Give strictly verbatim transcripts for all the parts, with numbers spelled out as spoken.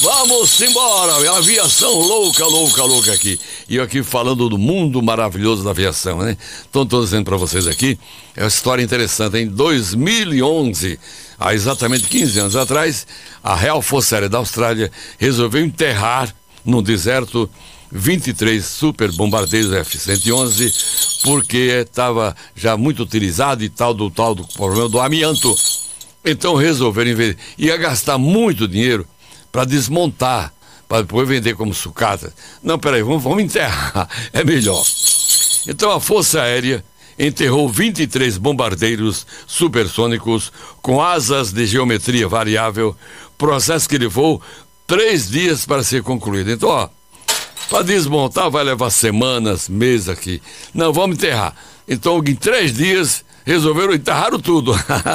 Vamos embora, aviação louca, louca, louca aqui. E eu aqui falando do mundo maravilhoso da aviação, né? Então estou dizendo para vocês aqui, é uma história interessante. Em dois mil e onze, há exatamente quinze anos atrás, a Real Força Aérea da Austrália resolveu enterrar no deserto vinte e três super bombardeiros F cento e onze, porque estava já muito utilizado e tal do tal do problema do amianto. Então resolveram, ia gastar muito dinheiro para desmontar, para depois vender como sucata. Não, peraí, vamos, vamos enterrar, é melhor. Então a Força Aérea enterrou vinte e três bombardeiros supersônicos com asas de geometria variável, processo que levou três dias para ser concluído. Então, ó, para desmontar vai levar semanas, meses aqui. Não, vamos enterrar. Então, em três dias, resolveram enterrar tudo.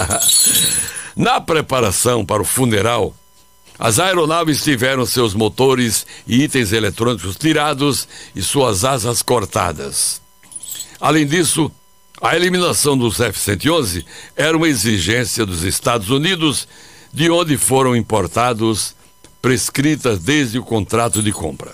Na preparação para o funeral, as aeronaves tiveram seus motores e itens eletrônicos tirados e suas asas cortadas. Além disso, a eliminação dos F cento e onze era uma exigência dos Estados Unidos, de onde foram importados, prescritas desde o contrato de compra.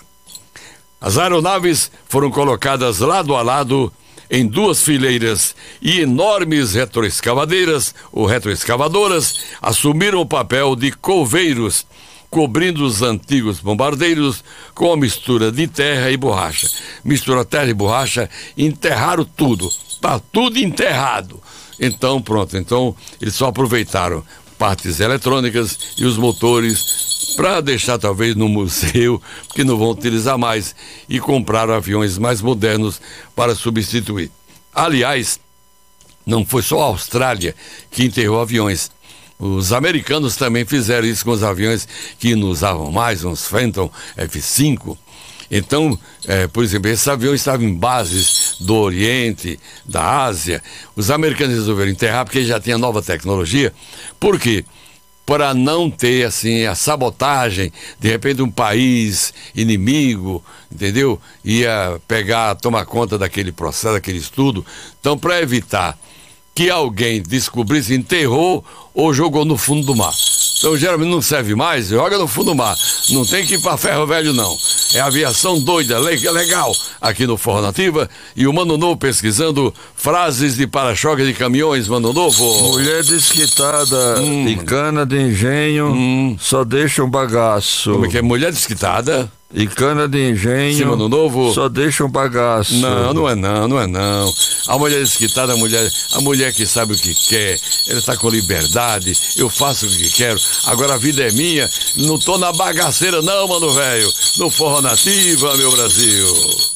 As aeronaves foram colocadas lado a lado em duas fileiras e enormes retroescavadeiras ou retroescavadoras assumiram o papel de coveiros, cobrindo os antigos bombardeiros com a mistura de terra e borracha. Mistura terra e borracha, enterraram tudo, está tudo enterrado. Então pronto, então eles só aproveitaram partes eletrônicas e os motores para deixar talvez no museu, que não vão utilizar mais, e compraram aviões mais modernos para substituir. Aliás, não foi só a Austrália que enterrou aviões. Os americanos também fizeram isso com os aviões que não usavam mais, uns Phantom F cinco. Então, é, por exemplo, esses aviões estavam em bases do Oriente, da Ásia. Os americanos resolveram enterrar porque já tinha nova tecnologia. Por quê? Para não ter, assim, a sabotagem, de repente um país inimigo, entendeu? Ia pegar, tomar conta daquele processo, daquele estudo. Então, para evitar que alguém descobrisse, enterrou ou jogou no fundo do mar. Então, geralmente não serve mais, joga no fundo do mar. Não tem que ir para ferro velho, não. É aviação doida, legal, aqui no Forró Nativa. E o Mano Novo pesquisando frases de para-choque de caminhões, Mano Novo. Mulher desquitada hum. e cana de engenho hum. só deixa um bagaço. Como é que é? Mulher desquitada e cana de engenho Sim, Mano Novo. Só deixa um bagaço. Não, não é não, não é não. A mulher desquitada, a mulher, a mulher que sabe o que quer, ela está com liberdade, eu faço o que quero, agora a vida é minha, não tô na bagaceira não, mano velho, no Forró Nativa, meu Brasil.